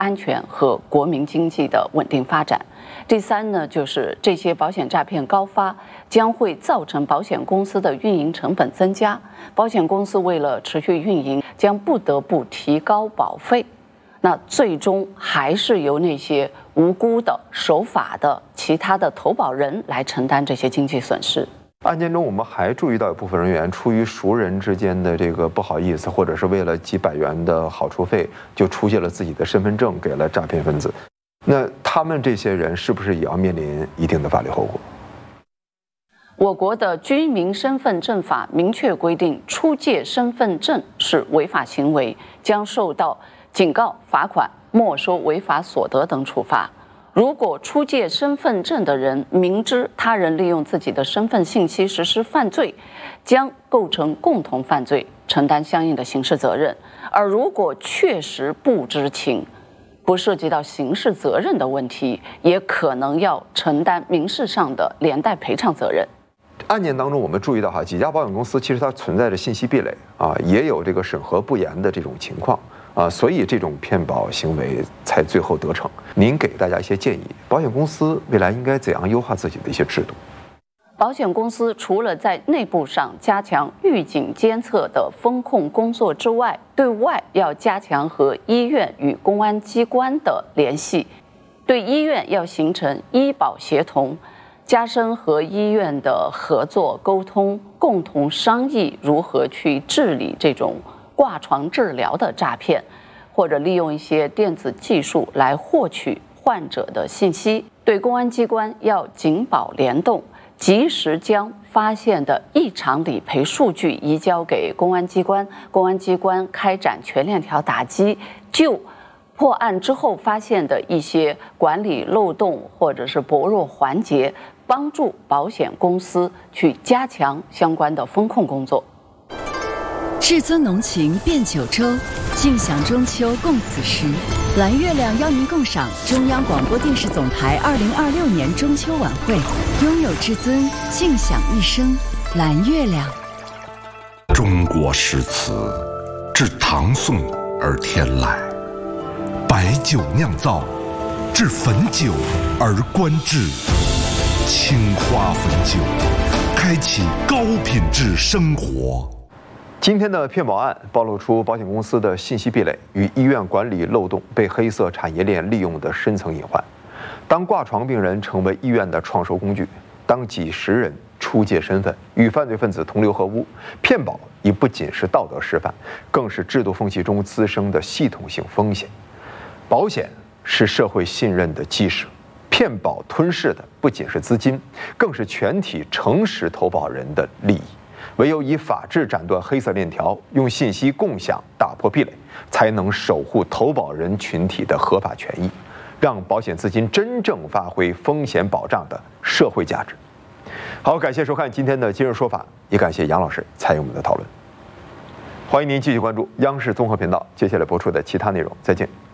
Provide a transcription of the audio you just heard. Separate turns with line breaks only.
安全和国民经济的稳定发展。第三呢，就是这些保险诈骗高发将会造成保险公司的运营成本增加，保险公司为了持续运营，将不得不提高保费。那最终还是由那些无辜的、守法的其他的投保人来承担这些经济损失。
案件中，我们还注意到有部分人员出于熟人之间的这个不好意思，或者是为了几百元的好处费，就出借了自己的身份证给了诈骗分子。那他们这些人是不是也要面临一定的法律后果？
我国的居民身份证法明确规定，出借身份证是违法行为，将受到警告、罚款、没收违法所得等处罚。如果出借身份证的人明知他人利用自己的身份信息实施犯罪，将构成共同犯罪，承担相应的刑事责任。而如果确实不知情，不涉及到刑事责任的问题，也可能要承担民事上的连带赔偿责任。
案件当中，我们注意到几家保险公司其实它存在着信息壁垒也有这个审核不严的这种情况所以这种骗保行为才最后得逞。您给大家一些建议，保险公司未来应该怎样优化自己的一些制度？
保险公司除了在内部上加强预警监测的风控工作之外，对外要加强和医院与公安机关的联系，对医院要形成医保协同，加深和医院的合作沟通，共同商议如何去治理这种挂床治疗的诈骗，或者利用一些电子技术来获取患者的信息。对公安机关要警保联动，及时将发现的异常理赔数据移交给公安机关，公安机关开展全链条打击，就破案之后发现的一些管理漏洞或者是薄弱环节，帮助保险公司去加强相关的风控工作。
至尊浓情变九州，尽享中秋共此时。蓝月亮邀您共赏中央广播电视总台2026年中秋晚会，拥有至尊，尽享一生。蓝月亮。
中国诗词自唐宋而天来，白酒酿造，至汾酒而观致。青花汾酒，开启高品质生活。
今天的骗保案暴露出保险公司的信息壁垒与医院管理漏洞被黑色产业链利用的深层隐患。当挂床病人成为医院的创收工具，当几十人出借身份与犯罪分子同流合污，骗保已不仅是道德示范，更是制度缝隙中滋生的系统性风险。保险是社会信任的基石，骗保吞噬的不仅是资金，更是全体诚实投保人的利益。唯有以法治斩断黑色链条，用信息共享打破壁垒，才能守护投保人群体的合法权益，让保险资金真正发挥风险保障的社会价值。好，感谢收看今天的今日说法，也感谢杨老师参与我们的讨论。欢迎您继续关注央视综合频道接下来播出的其他内容，再见。